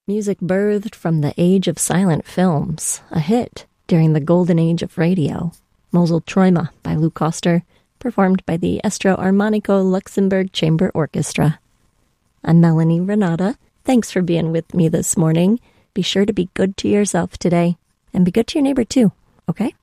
Music birthed from the age of silent films, a hit during the golden age of radio. Mosel Träume by Lou Koster, performed by the Estro Armonico Luxembourg Chamber Orchestra. I'm Melanie Renata. Thanks for being with me this morning. Be sure to be good to yourself today, and be good to your neighbor too, okay?